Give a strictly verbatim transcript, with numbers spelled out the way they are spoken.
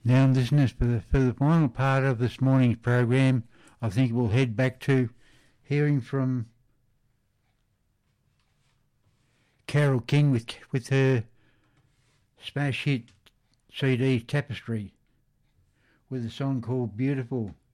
Now, listeners, for the, for the final part of this morning's program, I think we'll head back to hearing from Carole King with with her smash hit C D Tapestry with a song called Beautiful.